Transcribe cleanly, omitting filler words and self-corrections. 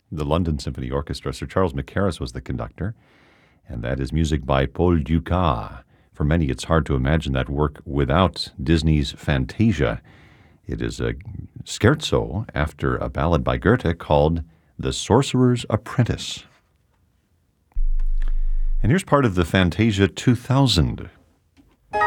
the London Symphony Orchestra. Sir Charles Mackerras was the conductor, and that is music by Paul Dukas. For many, it's hard to imagine that work without Disney's Fantasia. It is a scherzo after a ballad by Goethe called The Sorcerer's Apprentice. And here's part of the Fantasia 2000